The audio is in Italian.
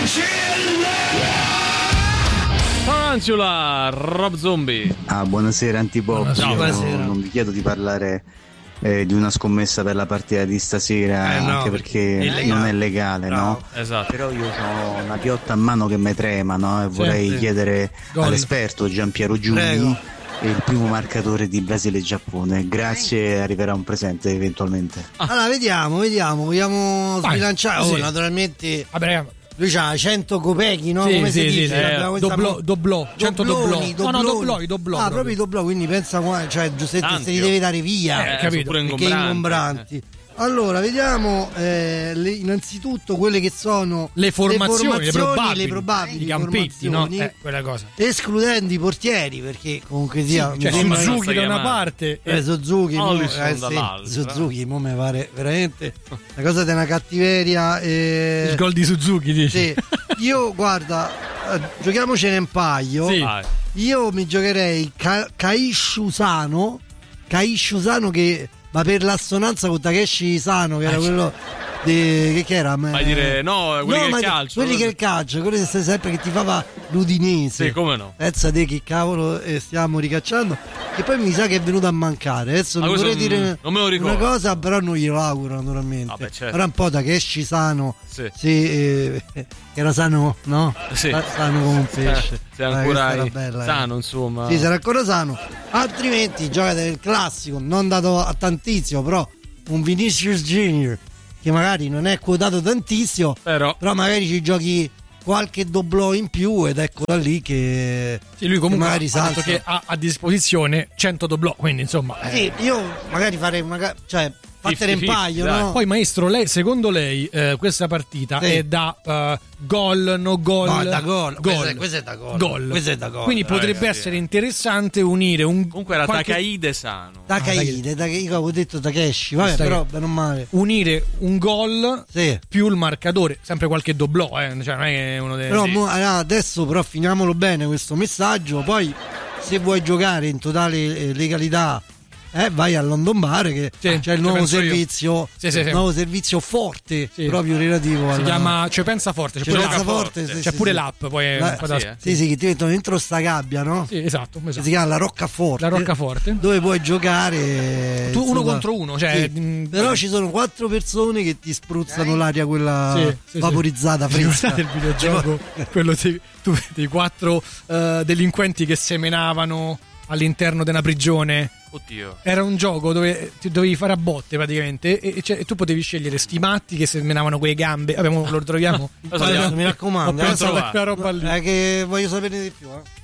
Tarantula, Rob Zombie. Buonasera Antipop. Buonasera. Non vi chiedo di parlare di una scommessa per la partita di stasera, no, anche perché non è legale, no? Esatto. Però io ho una piotta a mano che mi trema, no? E vorrei chiedere all'esperto Giampiero Giugni il primo marcatore di Brasile e Giappone. Grazie, arriverà un presente eventualmente. Allora vediamo, vogliamo sbilanciare. Sì. Naturalmente Vabbè, lui c'ha 100 copechi, no? sì, Come sì, si sì, dice? sì. Abbiamo questa Doblò, 100 doblò. Doblò. Ah, proprio i doblò, quindi pensa qua, cioè Giuseppe Tanti, se li deve dare via, capito? Pure perché ingombranti. Allora, vediamo innanzitutto quelle che sono le formazioni, le probabili i campetti, no? Quella cosa. Escludendo i portieri, perché comunque sia Cioè Suzuki da una parte e Suzuki, dall'altra. Suzuki mo mi pare veramente una cosa di una cattiveria. Il gol di Suzuki, dici? Sì. Io guarda, giochiamocene un paio. Sì. Io mi giocherei Kaishu Sano che ma per l'assonanza con Takeshi Sano, che era quello che era? Vai dire quelli che calcio. Quelli che il calcio, quelli che sai sempre che ti fava l'Udinese. Sì, come no? Pensa te che cavolo stiamo ricacciando. E poi mi sa che è venuto a mancare. Adesso non vorrei dire non me lo ricordo. una cosa, però non glielo auguro naturalmente. Vabbè, certo. Era un po' Takeshi Sano. Sì. Che era sano, no? Sì. Sano come un pesce. Se ancora bella, sano, insomma. Sì, sarà ancora sano. Altrimenti giocate il classico, non dato a tantissimo, però un Vinicius Junior che magari non è quotato tantissimo, però magari ci giochi qualche doblò in più ed ecco da lì che sì, lui comunque magari ha detto che ha a disposizione 100 doblò, quindi insomma sì, io magari farei fattere un paio, no? Poi maestro, secondo lei questa partita è da gol, no gol? No, è da gol. Questo è da gol. Questo è da gol. Quindi potrebbe essere interessante unire un comunque era Takahide Sano. Takahide, io avevo detto Takeshi, vabbè, però bene o male. Unire un gol più il marcatore, sempre qualche doblò, cioè non è che uno dei. Però adesso però finiamolo bene questo messaggio, poi se vuoi giocare in totale legalità vai al London Bar che c'è il nuovo servizio, nuovo servizio forte proprio relativo si chiama Pensa Forte, c'è pure l'app poi che ti mettono dentro sta gabbia, no? Sì, esatto. Si chiama la Roccaforte, dove puoi giocare tu uno contro uno, cioè però ci sono 4 persone che ti spruzzano l'aria quella vaporizzata fresca. Guardate il videogioco quello dei 4 delinquenti che semenavano all'interno di una prigione. Oddio. Era un gioco dove ti dovevi fare a botte praticamente e tu potevi scegliere sti matti che semenavano quelle gambe. Vabbè, lo troviamo. Mi raccomando, ho pensato a quella roba lì. Che voglio sapere di più.